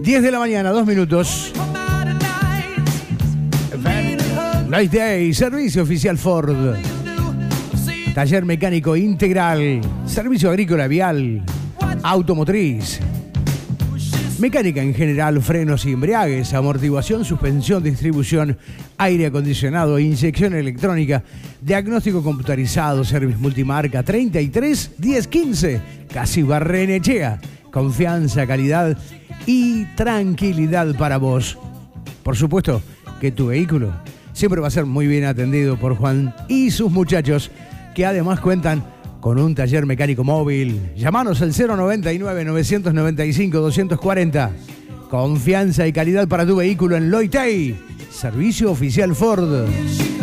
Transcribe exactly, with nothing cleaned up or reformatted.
diez de la mañana, dos minutos. Light Day, servicio oficial Ford. Taller mecánico integral, servicio agrícola vial, automotriz, mecánica en general, frenos y embriagues, amortiguación, suspensión, distribución, aire acondicionado, inyección electrónica, diagnóstico computarizado, servicio multimarca, treinta y tres diez quince, Casi Barrenechea. Confianza, calidad y tranquilidad para vos. Por supuesto que tu vehículo siempre va a ser muy bien atendido por Juan y sus muchachos, que además cuentan con un taller mecánico móvil. Llamanos al cero noventa y nueve, novecientos noventa y cinco, doscientos cuarenta. Confianza y calidad para tu vehículo en Loitei. Servicio oficial Ford.